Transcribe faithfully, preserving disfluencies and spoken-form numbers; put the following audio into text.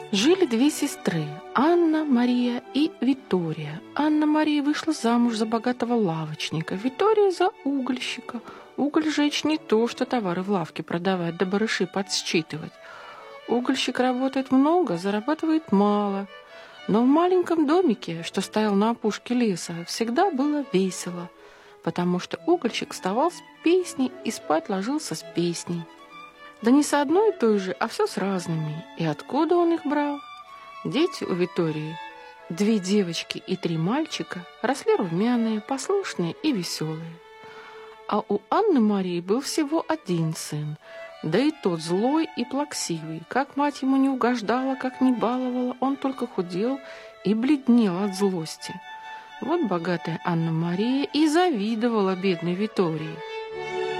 Жили две сестры – Анна Мария и Витория. Анна Мария вышла замуж за богатого лавочника, Витория – за угольщика. Уголь жечь не то, что товары в лавке продавать, да барыши подсчитывать. Угольщик работает много, зарабатывает мало. Но в маленьком домике, что стоял на опушке леса, всегда было весело, потому что угольщик вставал с песней и спать ложился с песней. Да не с одной и той же, а все с разными. И откуда он их брал? Дети у Витории, две девочки и три мальчика, росли румяные, послушные и веселые. А у Анны Марии был всего один сын, да и тот злой и плаксивый. Как мать ему не угождала, как не баловала, он только худел и бледнел от злости. Вот богатая Анна Мария и завидовала бедной Витории.